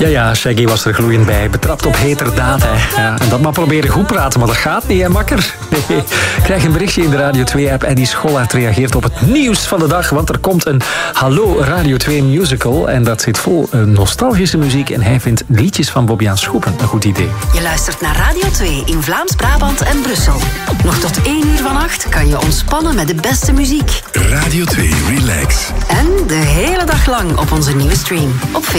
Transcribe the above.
Ja, Shaggy was er gloeiend bij. Betrapt op heterdaad, hè. Ja, en dat maar proberen goed praten, maar dat gaat niet, hè, makker? Nee. Krijg een berichtje in de Radio 2-app. Eddie Schollaert reageert op het nieuws van de dag, want er komt een Hallo Radio 2 musical en dat zit vol nostalgische muziek en hij vindt liedjes van Bobbejaan Schoepen een goed idee. Je luistert naar Radio 2 in Vlaams-Brabant en Brussel. Nog tot 1 uur vannacht kan je ontspannen met de beste muziek. Radio 2 Relax. En de hele dag lang op onze nieuwe stream op Facebook.